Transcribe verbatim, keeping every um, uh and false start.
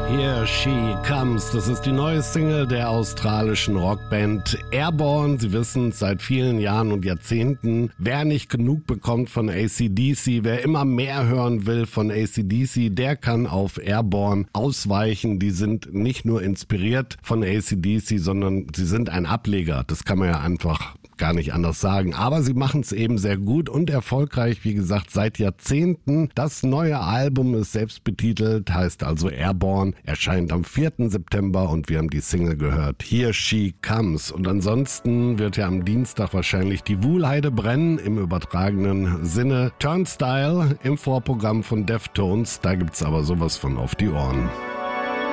Here She Comes, das ist die neue Single der australischen Rockband Airborne. Sie wissen seit vielen Jahren und Jahrzehnten, wer nicht genug bekommt von A C D C, wer immer mehr hören will von A C D C, der kann auf Airborne ausweichen. Die sind nicht nur inspiriert von A C D C, sondern sie sind ein Ableger. Das kann man ja einfach gar nicht anders sagen. Aber sie machen es eben sehr gut und erfolgreich, wie gesagt, seit Jahrzehnten. Das neue Album ist selbst betitelt, heißt also Airborne, erscheint am vierten September und wir haben die Single gehört, Here She Comes. Und ansonsten wird ja am Dienstag wahrscheinlich die Wuhlheide brennen, im übertragenen Sinne. Turnstile im Vorprogramm von Deftones, da gibt's aber sowas von auf die Ohren.